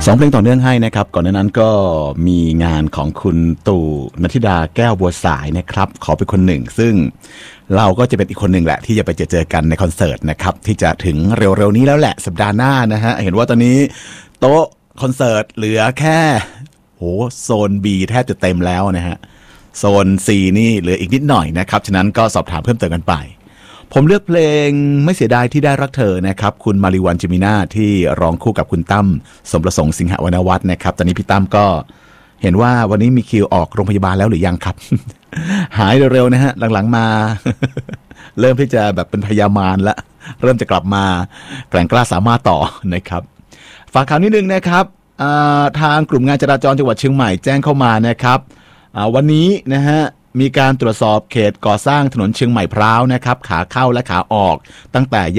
2 เพลงต่อเนื่องให้นะครับก่อนหน้านั้นก็มีงานของคุณตู่ณธิดาแก้วบัวสายนะครับขอเป็นคนหนึ่งซึ่งเราก็จะเป็นอีกคนหนึ่งแหละที่จะไปเจอกันในคอนเสิร์ตนะครับที่จะถึงเร็วๆนี้แล้วแหละสัปดาห์หน้านะฮะเห็นว่าตอนนี้โต๊ะคอนเสิร์ตเหลือแค่โซน B แทบจะเต็มแล้วนะฮะโซน C นี่เหลืออีกนิดหน่อยนะครับฉะนั้นก็สอบถามเพิ่มเติมกันไปผมเลือกเพลงไม่เสียดายที่ได้รักเธอนะครับคุณมาริวันจิมิน่าที่ร้องคู่กับคุณตั้มสมประสงค์สิงหวรรณวัฒน์นะครับตอนนี้พี่ตั้มก็เห็นว่าวันนี้มีคิวออกโรงพยาบาลแล้วหรือยังครับ หายเร็วๆนะฮะหลังๆมา เริ่มที่จะแบบเป็นพยามารละเริ่มจะกลับมาแกร่งกล้าสามารถต่อนะครับฝากข่าวนิดนึงนะครับทางกลุ่มงานจราจรจังหวัดเชียงใหม่แจ้งเข้ามานะครับวันนี้นะฮะมีการตรวจสอบเขตก่อสร้างถนนเชียงใหม่พร้าวนะครับขาเข้าและขาออกตั้งแต่